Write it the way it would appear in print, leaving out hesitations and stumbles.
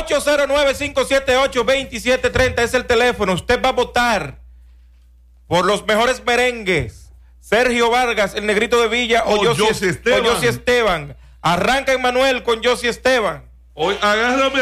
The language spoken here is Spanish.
809-578-2730 es el teléfono. Usted va a votar por los mejores merengues. Sergio Vargas, el Negrito de Villa o Yossi Esteban. Arranca Emmanuel con Yossi Esteban. Hoy agárrame